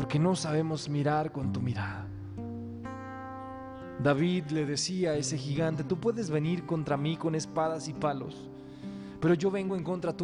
porque no sabemos mirar con tu mirada. David le decía a ese gigante: tú puedes venir contra mí con espadas y palos, pero yo vengo en contra tuya